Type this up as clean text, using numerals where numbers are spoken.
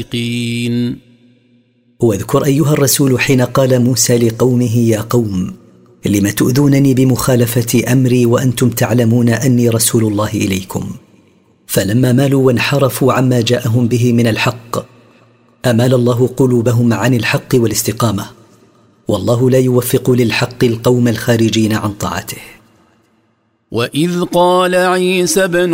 واذكر أيها الرسول حين قال موسى لقومه يا قوم لم تؤذونني بمخالفة أمري وأنتم تعلمون أني رسول الله إليكم. فلما مالوا وانحرفوا عما جاءهم به من الحق أمال الله قلوبهم عن الحق والاستقامة، والله لا يوفق للحق القوم الخارجين عن طاعته. وإذ قال عيسى بن